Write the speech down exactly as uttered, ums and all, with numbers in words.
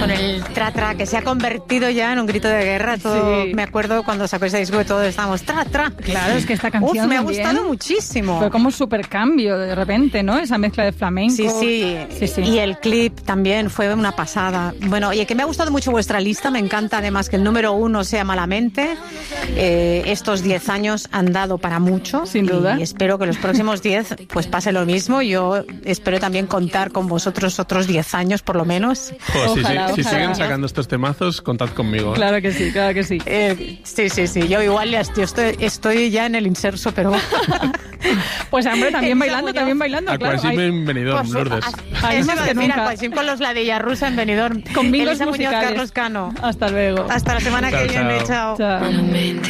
Con el tra-tra, que se ha convertido ya en un grito de guerra. Todo, sí. Me acuerdo cuando sacó ese disco que todos estábamos tra-tra. Claro, es que esta canción Uf, me ha también gustado muchísimo. Fue como un super cambio de repente, ¿no? Esa mezcla de flamenco. Sí, sí, sí, sí. Y el clip también fue una pasada. Bueno, oye, que me ha gustado mucho vuestra lista. Me encanta además que el número uno sea Malamente. Eh, estos diez años han dado para mucho. Sin duda. Y espero que los próximos diez pues pase lo mismo. Yo espero también contar con vosotros otros diez años por lo menos. Oh, sí, Ojalá, sí. Si ojalá. siguen sacando estos temazos, contad conmigo. Claro que sí, claro que sí. Eh, sí, sí, sí. Yo igual ya estoy, estoy, estoy ya en el inserso, pero... Pues hombre, también bailando, también bailando, claro. Aquagym en Benidorm, Pues, Lourdes. Ahí Eso más lo que decir, nunca. Aquagym con los Ladilla Rusa en Benidorm. Con bingos Elisa Muñoz, musicales. Carlos Cano. Hasta luego. Hasta la semana Chao, que viene. chao. Chao. Chao.